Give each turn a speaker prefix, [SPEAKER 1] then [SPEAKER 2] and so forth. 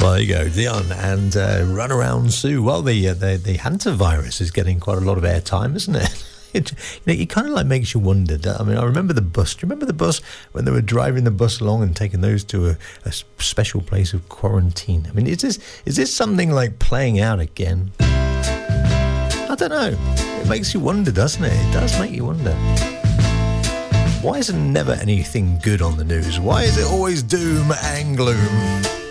[SPEAKER 1] Well, there you go, Dion and Runaround Sue. Well, the hantavirus is getting quite a lot of airtime, isn't it? It kind of like makes you wonder. I mean, I remember the bus. Do you remember the bus when they were driving the bus along and taking those to a special place of quarantine? I mean, is this something like playing out again? I don't know. It makes you wonder, doesn't it? It does make you wonder. Why is there never anything good on the news? Why is it always doom and gloom?